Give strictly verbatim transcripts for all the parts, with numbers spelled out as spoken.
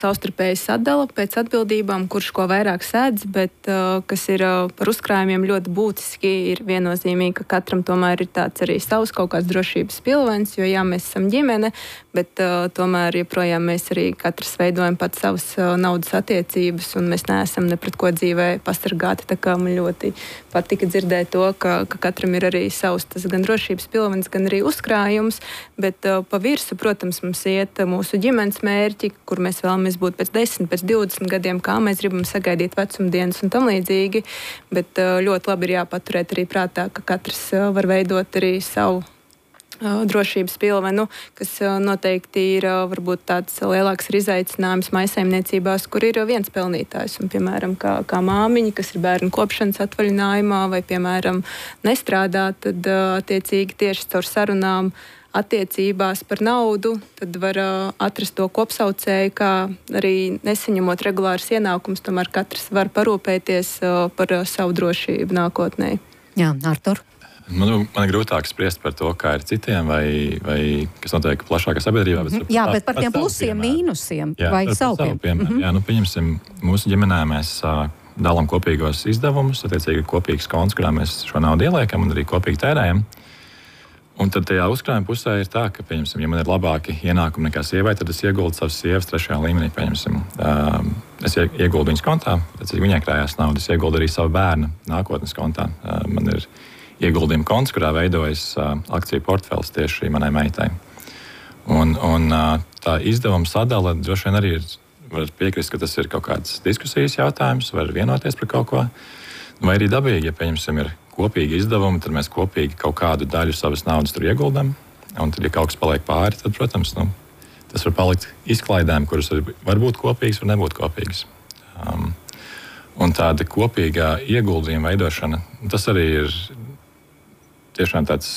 savstarpēji sadala pēc atbildībām, kurš ko vairāk sēdz, bet uh, kas ir uh, par uzkrājumiem ļoti būtiski, ir viennozīmīgi, ka katram tomēr ir tāds arī savs kaut kāds drošības pilvens, jo jā, mēs esam ģimene, bet uh, tomēr joprojām mēs arī katrs veidojam pats savas uh, naudas attiecības, un mēs neesam ne pret ko dzīvē pasargāti, tā kā man ļoti patika dzirdēt to, ka, ka katram ir arī savs tas gan drošības pilvens, gan arī uzkrājums, bet uh, pa virsu, protams, mums iet mūsu ģimenes mērķi, kur mēs vēlamies būt pēc desmit, pēc divdesmit gadiem, kā mēs gribam sagaidīt vecumdienas un tam līdzīgi, bet ļoti labi ir jāpaturēt arī prātā, ka katrs var veidot arī savu drošības pilvenu, kas noteikti ir varbūt tāds lielāks izaicinājums maisaimniecībās, kur ir viens pelnītājs, un, piemēram, kā, kā māmiņa, kas ir bērnu kopšanas atvaļinājumā, vai, piemēram, nestrādā, tad attiecīgi tieši caur sarunām attiecībās par naudu, tad var uh, atrast to kopsaucēju, kā arī nesaņemot regulāras ienākumus, tomēr katrs var parūpēties uh, par uh, savu drošību nākotnē. Jā, Artur? Man, man ir grūtāk spriest par to, kā ir citiem, vai, vai kas notiek plašākā sabiedrībā. Bet mm-hmm. Jā, bet par tiem plusiem, mīnusiem jā, vai savu piemēru. Mm-hmm. Jā, nu, pieņemsim, mūsu ģimenē mēs uh, dalām kopīgos izdevumus, attiecīgi kopīgs konts, kurā mēs šo naudu ieliekam un arī kopīgi tērējam. Un tad tajā uzkrājuma pusē ir tā, ka, pieņemsim, ja man ir labāki ienākumi nekā sievai, tad es ieguldu savas sievas trešajā līmenī, pieņemsim. Uh, es ieguldu viņas kontā, tad viņai krājās naudu, es ieguldu arī savu bērnu nākotnes kontā. Uh, man ir ieguldījuma konts, kurā veidojas uh, akciju portfels tieši manai meitai. Un, un uh, tā izdevuma sadala droši vien arī ir, var piekrist, ka tas ir kaut kāds diskusijas jautājums, var vienoties par kaut ko. Vai arī dabīgi, ja, pieņemsim, ir kopīgi izdevumi, tad mēs kopīgi kaut kādu daļu savas naudas tur ieguldam. Un tad, ja kaut kas paliek pāri, tad, protams, nu, tas var palikt izklaidēm, kuras var būt kopīgas, var nebūt kopīgas. Um, un tāda kopīgā ieguldījuma veidošana, tas arī ir tiešām tāds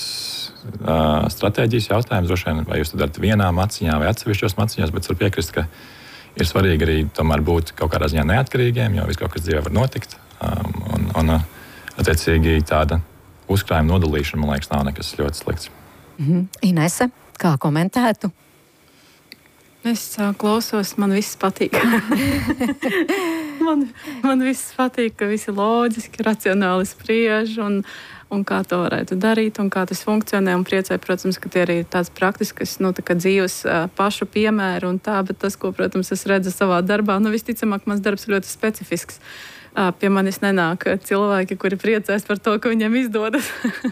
uh, stratēģijas jautājums, droši vien, vai jūs to darat vienā maciņā vai atsevišķos maciņos, bet var piekrist, ka ir svarīgi arī tomēr būt kaut kādā ziņā neatkarīgiem, jo viss kaut kas dzīvē var notikt. Um, un, un, attiecīgi tāda uzkrājuma nodalīšana, man liekas, nav nekas ļoti slikts. Mm-hmm. Inese, kā komentētu? Es uh, klausos, man viss patīk. man, man viss patīk, ka visi loģiski, racionāli spriež un, un kā to varētu darīt un kā tas funkcionē. Un priecē, protams, ka tie arī ir tāds praktisks, nu, tā kā dzīves uh, pašu piemēru un tā, bet tas, ko, protams, es redzu savā darbā, nu, visticamāk, mans darbs ir ļoti specifisks. Pie manis nenāk cilvēki, kuri priecājas par to, ka viņiem izdodas.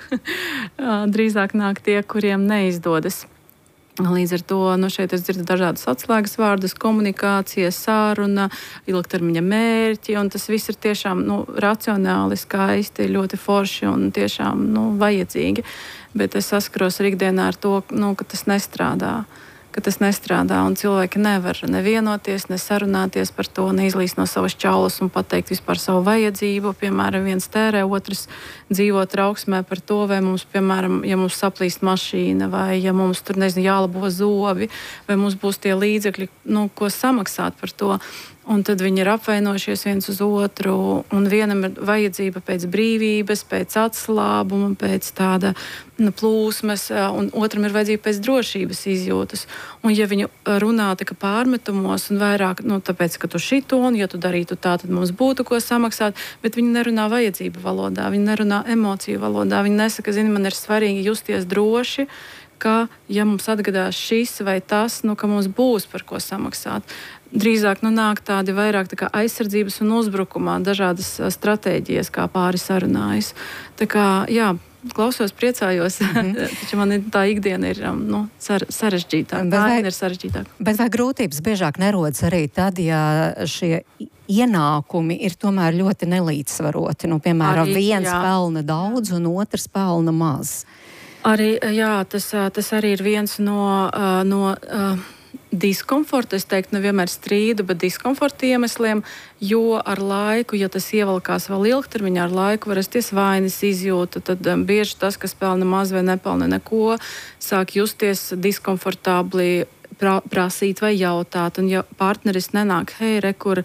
Drīzāk nāk tie, kuriem neizdodas. Līdz ar to nu, šeit es dzirdu dažādas atslēgas vārdus, komunikācija, sāruna, ilgtermiņa mērķi, un tas viss ir tiešām nu, racionāli, skaisti, ļoti forši un tiešām nu, vajadzīgi. Bet es saskaros ar ikdienā ar to, nu, ka tas nestrādā. ka tas nestrādā, un cilvēki nevar nevienoties, nesarunāties par to, neizlīst no savas čaulas un pateikt vispār savu vajadzību. Piemēram, viens tērē, otrs dzīvo trauksmē par to, vai mums, piemēram, ja mums saplīst mašīna, vai ja mums tur, nezinu, jālabo zobi, vai mums būs tie līdzekļi, nu, ko samaksāt par to. Un tad viņi ir apvainojušies viens uz otru, un vienam ir vajadzība pēc brīvības, pēc atslābuma, pēc tāda nu, plūsmas, un otram ir vajadzība pēc drošības izjūtas. Un ja viņi runā tā pārmetumos un vairāk, nu, tāpēc, ka tu šito, un ja tu darītu tā, tad mums būtu ko samaksāt, bet viņi nerunā vajadzību valodā, viņi nerunā emociju valodā, viņi nesaka, zini, man ir svarīgi justies droši, ka, ja mums atgadās šis vai tas, nu, ka mums būs par ko samaksāt. Drīzāk nu, nāk tādi vairāk tā kā aizsardzības un uzbrukumā dažādas stratēģijas, kā pāri sarunājas. Tā kā, jā, klausos, priecājos, mm-hmm. taču man tā ikdiena ir nu, sarežģītāka. Tā vai, ir sarežģītāka. Bet vai grūtības biežāk nerodas arī tad, ja šie ienākumi ir tomēr ļoti nelīdzsvaroti? Nu, piemēram, arī, viens jā. pelna daudz un otrs pelna maz. Arī, jā, tas, tas arī ir viens no... no diskomforta, es teiktu, nevienmēr strīdu, bet diskomforta iemesliem, jo ar laiku, ja tas ievalkās vēl ilgtermiņā, ar laiku var rasties vainas izjūta, tad um, bieži tas, kas pelna maz vai nepelna neko, sāk justies diskomfortabli, pra, prasīt vai jautāt, un ja partneris nenāk, hei, re, kur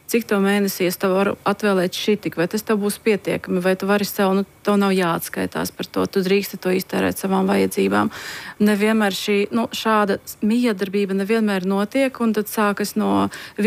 cik to mēnesī es tev varu atvēlēt šitik, vai tas tev būs pietiekami, vai tu vari sev, nu, tev nav jāatskaitās par to, tu drīksti to iztērēt savām vajadzībām. Nevienmēr šī, nu, šāda miedarbība nevienmēr notiek, un tad sākas no